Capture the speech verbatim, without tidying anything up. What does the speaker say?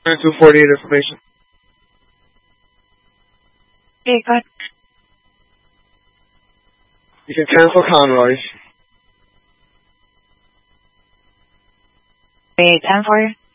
two forty-eight information. Okay, cut. You can cancel Conroy's. Okay, ten four.